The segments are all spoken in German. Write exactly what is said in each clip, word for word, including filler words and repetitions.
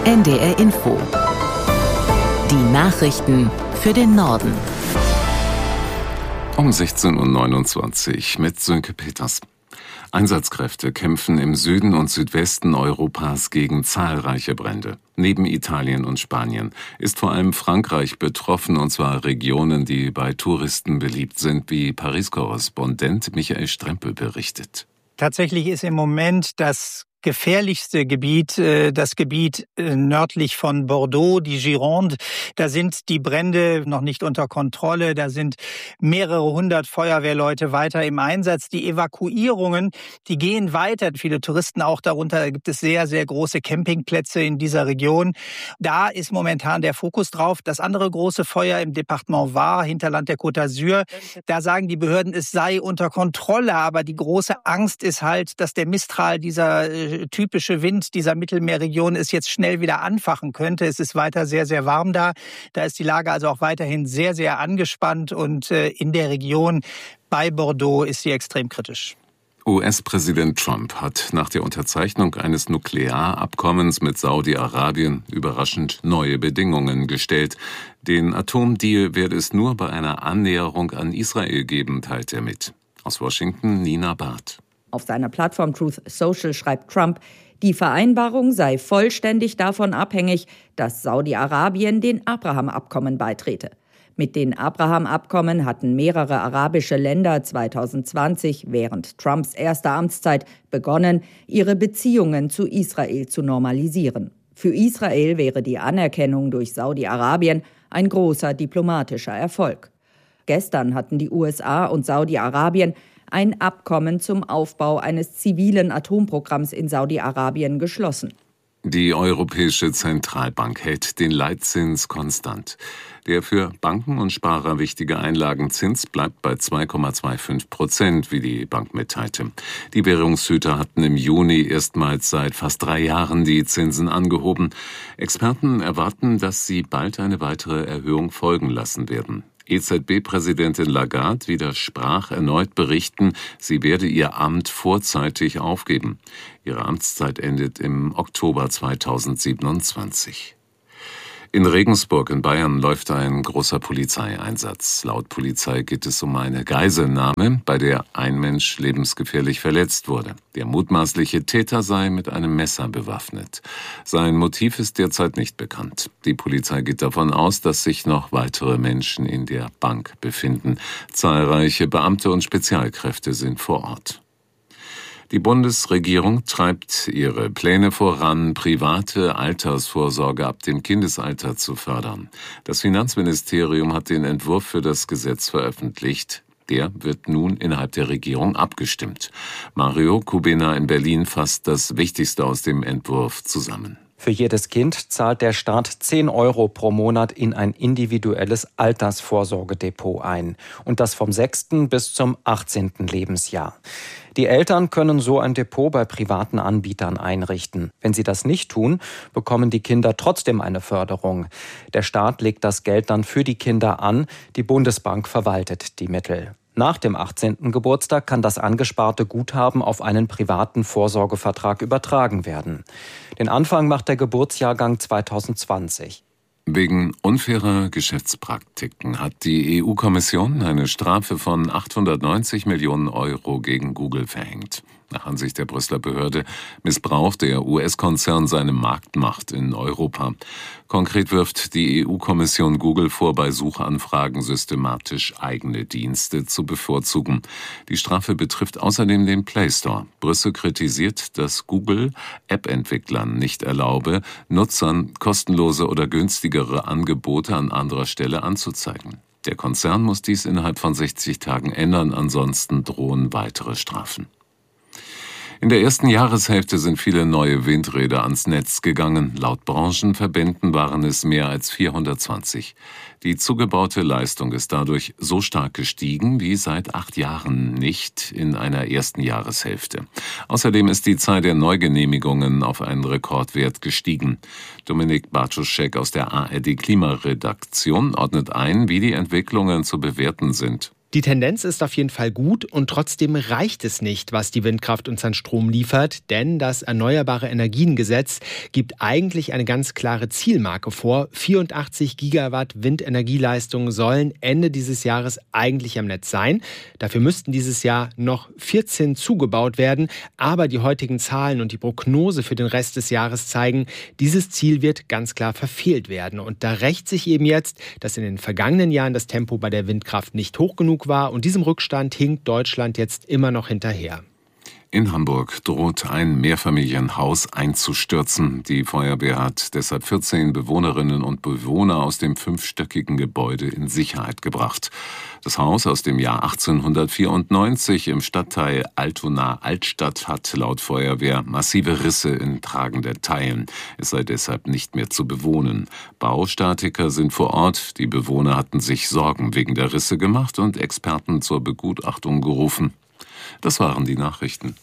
N D R Info. Die Nachrichten für den Norden. Um sechzehn Uhr neunundzwanzig mit Sönke Peters. Einsatzkräfte kämpfen im Süden und Südwesten Europas gegen zahlreiche Brände. Neben Italien und Spanien ist vor allem Frankreich betroffen, und zwar Regionen, die bei Touristen beliebt sind, wie Paris-Korrespondent Michael Strempel berichtet. Tatsächlich ist im Moment das gefährlichste Gebiet, das Gebiet nördlich von Bordeaux, die Gironde. Da sind die Brände noch nicht unter Kontrolle. Da sind mehrere hundert Feuerwehrleute weiter im Einsatz. Die Evakuierungen, die gehen weiter. Viele Touristen auch darunter. Da gibt es sehr, sehr große Campingplätze in dieser Region. Da ist momentan der Fokus drauf. Das andere große Feuer im Departement Var, Hinterland der Côte d'Azur, da sagen die Behörden, es sei unter Kontrolle. Aber die große Angst ist halt, dass der Mistral, dieser typische Wind dieser Mittelmeerregion, es jetzt schnell wieder anfachen könnte. Es ist weiter sehr, sehr warm da. Da ist die Lage also auch weiterhin sehr, sehr angespannt und in der Region bei Bordeaux ist sie extrem kritisch. U S-Präsident Trump hat nach der Unterzeichnung eines Nuklearabkommens mit Saudi-Arabien überraschend neue Bedingungen gestellt. Den Atomdeal werde es nur bei einer Annäherung an Israel geben, teilt er mit. Aus Washington Nina Barth. Auf seiner Plattform Truth Social schreibt Trump, die Vereinbarung sei vollständig davon abhängig, dass Saudi-Arabien den Abraham-Abkommen beitrete. Mit den Abraham-Abkommen hatten mehrere arabische Länder zwanzig zwanzig während Trumps erster Amtszeit begonnen, ihre Beziehungen zu Israel zu normalisieren. Für Israel wäre die Anerkennung durch Saudi-Arabien ein großer diplomatischer Erfolg. Gestern hatten die U S A und Saudi-Arabien ein Abkommen zum Aufbau eines zivilen Atomprogramms in Saudi-Arabien geschlossen. Die Europäische Zentralbank hält den Leitzins konstant. Der für Banken und Sparer wichtige Einlagenzins bleibt bei zwei Komma fünfundzwanzig Prozent, wie die Bank mitteilte. Die Währungshüter hatten im Juni erstmals seit fast drei Jahren die Zinsen angehoben. Experten erwarten, dass sie bald eine weitere Erhöhung folgen lassen werden. E Z B-Präsidentin Lagarde widersprach erneut Berichten, sie werde ihr Amt vorzeitig aufgeben. Ihre Amtszeit endet im Oktober zweitausendsiebenundzwanzig. In Regensburg in Bayern läuft ein großer Polizeieinsatz. Laut Polizei geht es um eine Geiselnahme, bei der ein Mensch lebensgefährlich verletzt wurde. Der mutmaßliche Täter sei mit einem Messer bewaffnet. Sein Motiv ist derzeit nicht bekannt. Die Polizei geht davon aus, dass sich noch weitere Menschen in der Bank befinden. Zahlreiche Beamte und Spezialkräfte sind vor Ort. Die Bundesregierung treibt ihre Pläne voran, private Altersvorsorge ab dem Kindesalter zu fördern. Das Finanzministerium hat den Entwurf für das Gesetz veröffentlicht. Der wird nun innerhalb der Regierung abgestimmt. Mario Kubina in Berlin fasst das Wichtigste aus dem Entwurf zusammen. Für jedes Kind zahlt der Staat zehn Euro pro Monat in ein individuelles Altersvorsorgedepot ein. Und das vom sechsten bis zum achtzehnten Lebensjahr. Die Eltern können so ein Depot bei privaten Anbietern einrichten. Wenn sie das nicht tun, bekommen die Kinder trotzdem eine Förderung. Der Staat legt das Geld dann für die Kinder an, die Bundesbank verwaltet die Mittel. Nach dem achtzehnten Geburtstag kann das angesparte Guthaben auf einen privaten Vorsorgevertrag übertragen werden. Den Anfang macht der Geburtsjahrgang zweitausendzwanzig. Wegen unfairer Geschäftspraktiken hat die E U-Kommission eine Strafe von achthundertneunzig Millionen Euro gegen Google verhängt. Nach Ansicht der Brüsseler Behörde missbraucht der U S-Konzern seine Marktmacht in Europa. Konkret wirft die E U-Kommission Google vor, bei Suchanfragen systematisch eigene Dienste zu bevorzugen. Die Strafe betrifft außerdem den Play Store. Brüssel kritisiert, dass Google App-Entwicklern nicht erlaube, Nutzern kostenlose oder günstigere Angebote an anderer Stelle anzuzeigen. Der Konzern muss dies innerhalb von sechzig Tagen ändern, ansonsten drohen weitere Strafen. In der ersten Jahreshälfte sind viele neue Windräder ans Netz gegangen. Laut Branchenverbänden waren es mehr als vierhundertzwanzig. Die zugebaute Leistung ist dadurch so stark gestiegen wie seit acht Jahren nicht in einer ersten Jahreshälfte. Außerdem ist die Zahl der Neugenehmigungen auf einen Rekordwert gestiegen. Dominik Bartoschek aus der A R D Klimaredaktion ordnet ein, wie die Entwicklungen zu bewerten sind. Die Tendenz ist auf jeden Fall gut und trotzdem reicht es nicht, was die Windkraft uns an Strom liefert, denn das Erneuerbare Energiengesetz gibt eigentlich eine ganz klare Zielmarke vor. vierundachtzig Gigawatt Windenergieleistung sollen Ende dieses Jahres eigentlich am Netz sein. Dafür müssten dieses Jahr noch vierzehn zugebaut werden, aber die heutigen Zahlen und die Prognose für den Rest des Jahres zeigen, dieses Ziel wird ganz klar verfehlt werden. Und da rächt sich eben jetzt, dass in den vergangenen Jahren das Tempo bei der Windkraft nicht hoch genug war und diesem Rückstand hinkt Deutschland jetzt immer noch hinterher. In Hamburg droht ein Mehrfamilienhaus einzustürzen. Die Feuerwehr hat deshalb vierzehn Bewohnerinnen und Bewohner aus dem fünfstöckigen Gebäude in Sicherheit gebracht. Das Haus aus dem Jahr achtzehnhundertvierundneunzig im Stadtteil Altona-Altstadt hat laut Feuerwehr massive Risse in tragenden Teilen. Es sei deshalb nicht mehr zu bewohnen. Baustatiker sind vor Ort. Die Bewohner hatten sich Sorgen wegen der Risse gemacht und Experten zur Begutachtung gerufen. Das waren die Nachrichten.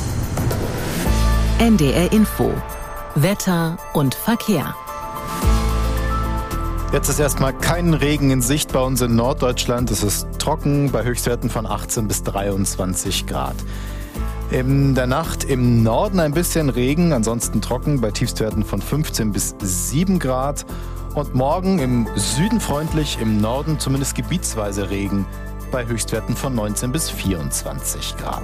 N D R Info. Wetter und Verkehr. Jetzt ist erstmal kein Regen in Sicht bei uns in Norddeutschland. Es ist trocken bei Höchstwerten von achtzehn bis dreiundzwanzig Grad. In der Nacht im Norden ein bisschen Regen, ansonsten trocken bei Tiefstwerten von fünfzehn bis sieben Grad. Und morgen im Süden freundlich, im Norden zumindest gebietsweise Regen bei Höchstwerten von neunzehn bis vierundzwanzig Grad.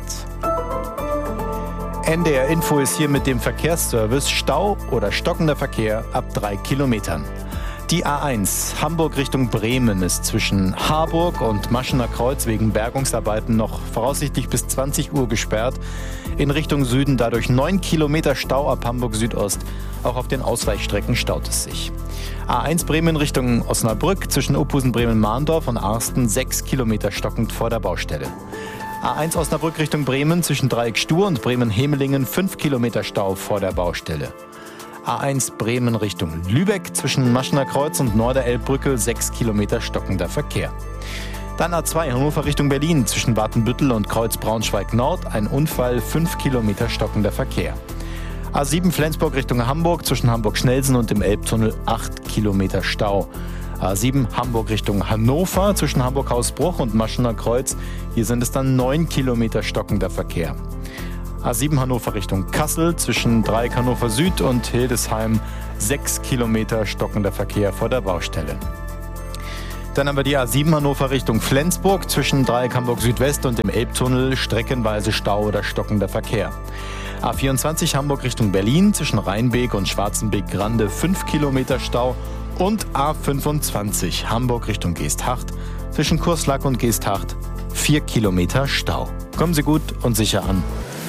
N D R Info ist hier mit dem Verkehrsservice. Stau oder stockender Verkehr ab drei Kilometern. Die A eins Hamburg Richtung Bremen ist zwischen Harburg und Maschener Kreuz wegen Bergungsarbeiten noch voraussichtlich bis zwanzig Uhr gesperrt. In Richtung Süden dadurch neun Kilometer Stau ab Hamburg Südost. Auch auf den Ausweichstrecken staut es sich. A eins Bremen Richtung Osnabrück zwischen Opusen Bremen-Mahndorf und Arsten sechs Kilometer stockend vor der Baustelle. A eins Osnabrück Richtung Bremen zwischen Dreieck Stur und Bremen-Hemelingen fünf Kilometer Stau vor der Baustelle. A eins Bremen Richtung Lübeck zwischen Maschener Kreuz und Norderelbbrücke sechs Kilometer stockender Verkehr. Dann A zwei Hannover Richtung Berlin zwischen Watenbüttel und Kreuz Braunschweig Nord ein Unfall, fünf Kilometer stockender Verkehr. A sieben Flensburg Richtung Hamburg zwischen Hamburg-Schnellsen und dem Elbtunnel acht Kilometer Stau. A sieben Hamburg Richtung Hannover zwischen Hamburg-Hausbruch und Maschener Kreuz. Hier sind es dann neun Kilometer stockender Verkehr. A sieben Hannover Richtung Kassel zwischen Dreieck Hannover Süd und Hildesheim sechs Kilometer stockender Verkehr vor der Baustelle. Dann haben wir die A sieben Hannover Richtung Flensburg zwischen Dreieck Hamburg Südwest und dem Elbtunnel streckenweise Stau oder stockender Verkehr. A vierundzwanzig Hamburg Richtung Berlin zwischen Rheinbeek und Schwarzenbeek-Grande fünf Kilometer Stau und A fünfundzwanzig Hamburg Richtung Geesthacht zwischen Kurslack und Geesthacht vier Kilometer Stau. Kommen Sie gut und sicher an.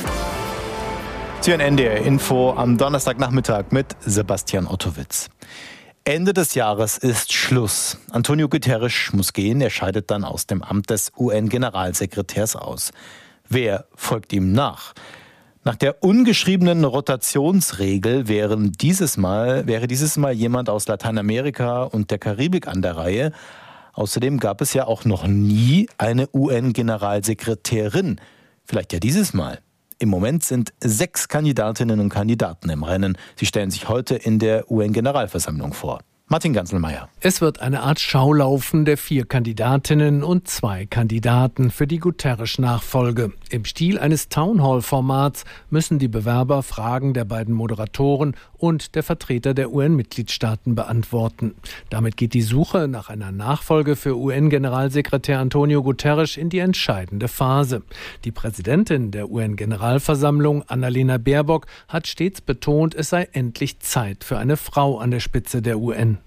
Sie hören N D R Info am Donnerstagnachmittag mit Sebastian Ottowitz. Ende des Jahres ist Schluss. Antonio Guterres muss gehen. Er scheidet dann aus dem Amt des U N-Generalsekretärs aus. Wer folgt ihm nach? Nach der ungeschriebenen Rotationsregel wären dieses Mal, wäre dieses Mal jemand aus Lateinamerika und der Karibik an der Reihe. Außerdem gab es ja auch noch nie eine U N-Generalsekretärin. Vielleicht ja dieses Mal. Im Moment sind sechs Kandidatinnen und Kandidaten im Rennen. Sie stellen sich heute in der U N-Generalversammlung vor. Martin Ganzelmeier. Es wird eine Art Schaulaufen der vier Kandidatinnen und zwei Kandidaten für die Guterres-Nachfolge. Im Stil eines Townhall-Formats müssen die Bewerber Fragen der beiden Moderatoren und der Vertreter der U N-Mitgliedstaaten beantworten. Damit geht die Suche nach einer Nachfolge für U N-Generalsekretär Antonio Guterres in die entscheidende Phase. Die Präsidentin der U N-Generalversammlung, Annalena Baerbock, hat stets betont, es sei endlich Zeit für eine Frau an der Spitze der U N.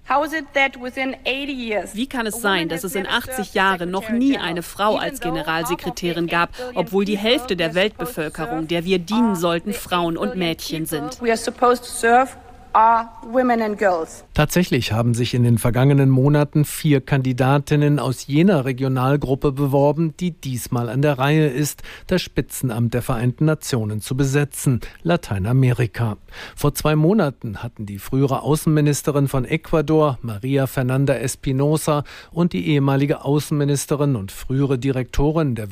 Wie kann es sein, dass es in achtzig Jahren noch nie eine Frau als Generalsekretärin gab, obwohl die Hälfte der Weltbevölkerung, der wir dienen sollten, Frauen und Mädchen sind? Tatsächlich haben sich in den vergangenen Monaten vier Kandidatinnen aus jener Regionalgruppe beworben, die diesmal an der Reihe ist, das Spitzenamt der Vereinten Nationen zu besetzen, Lateinamerika. Vor zwei Monaten hatten die frühere Außenministerin von Ecuador, Maria Fernanda Espinosa, und die ehemalige Außenministerin und frühere Direktorin der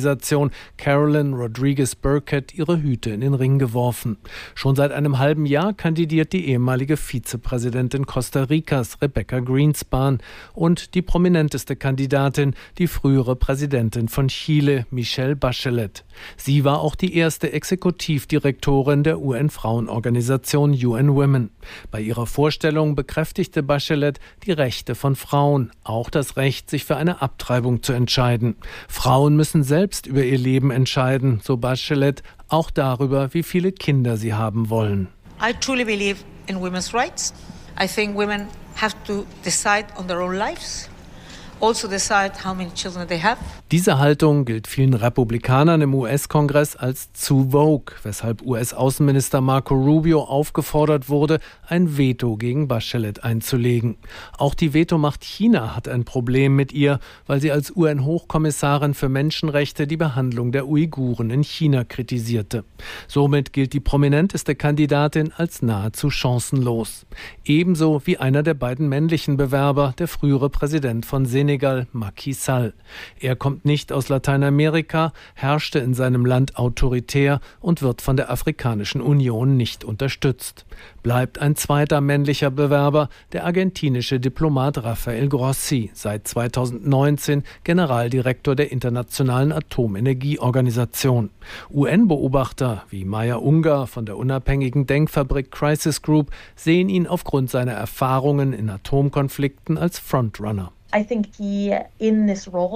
Welternährungsorganisation, Carolyn Rodriguez Burkett, ihre Hüte in den Ring geworfen. Schon seit einem halben Jahr kandidiert die ehemalige Vizepräsidentin Costa Ricas, Rebecca Greenspan, und die prominenteste Kandidatin, die frühere Präsidentin von Chile, Michelle Bachelet. Sie war auch die erste Exekutivdirektorin der U N-Frauenorganisation U N Women. Bei ihrer Vorstellung bekräftigte Bachelet die Rechte von Frauen, auch das Recht, sich für eine Abtreibung zu entscheiden. Frauen müssen selbst über ihr Leben entscheiden, so Bachelet, auch darüber, wie viele Kinder sie haben wollen. I truly believe in women's rights. I think women have to decide on their own lives. Also decide how many children they have. Diese Haltung gilt vielen Republikanern im U S-Kongress als zu vogue, weshalb U S-Außenminister Marco Rubio aufgefordert wurde, ein Veto gegen Bachelet einzulegen. Auch die Vetomacht China hat ein Problem mit ihr, weil sie als U N-Hochkommissarin für Menschenrechte die Behandlung der Uiguren in China kritisierte. Somit gilt die prominenteste Kandidatin als nahezu chancenlos. Ebenso wie einer der beiden männlichen Bewerber, der frühere Präsident von Senegal, Macky Sall. Er kommt nicht aus Lateinamerika, herrschte in seinem Land autoritär und wird von der Afrikanischen Union nicht unterstützt. Bleibt ein zweiter männlicher Bewerber, der argentinische Diplomat Rafael Grossi, seit zweitausendneunzehn Generaldirektor der Internationalen Atomenergieorganisation. U N-Beobachter wie Maya Ungar von der unabhängigen Denkfabrik Crisis Group sehen ihn aufgrund seiner Erfahrungen in Atomkonflikten als Frontrunner. In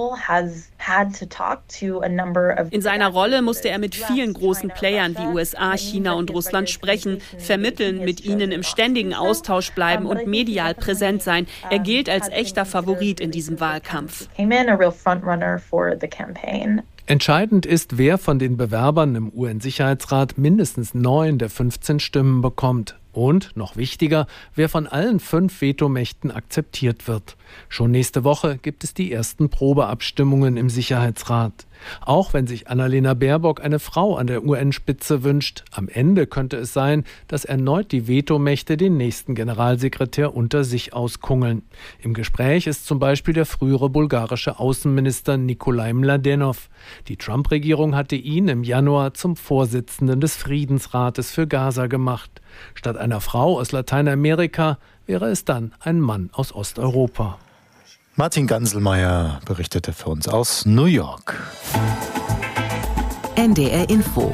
seiner Rolle musste er mit vielen großen Playern wie U S A, China und Russland sprechen, vermitteln, mit ihnen im ständigen Austausch bleiben und medial präsent sein. Er gilt als echter Favorit in diesem Wahlkampf. Entscheidend ist, wer von den Bewerbern im U N-Sicherheitsrat mindestens neun der fünfzehn Stimmen bekommt. Und, noch wichtiger, wer von allen fünf Vetomächten akzeptiert wird. Schon nächste Woche gibt es die ersten Probeabstimmungen im Sicherheitsrat. Auch wenn sich Annalena Baerbock eine Frau an der U N-Spitze wünscht, am Ende könnte es sein, dass erneut die Vetomächte den nächsten Generalsekretär unter sich auskungeln. Im Gespräch ist zum Beispiel der frühere bulgarische Außenminister Nikolai Mladenov. Die Trump-Regierung hatte ihn im Januar zum Vorsitzenden des Friedensrates für Gaza gemacht. Statt einer Frau aus Lateinamerika wäre es dann ein Mann aus Osteuropa. Martin Ganselmeier berichtete für uns aus New York. N D R Info.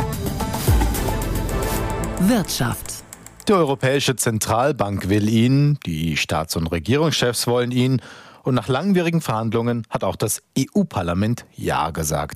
Wirtschaft. Die Europäische Zentralbank will ihn, die Staats- und Regierungschefs wollen ihn, und nach langwierigen Verhandlungen hat auch das E U-Parlament Ja gesagt.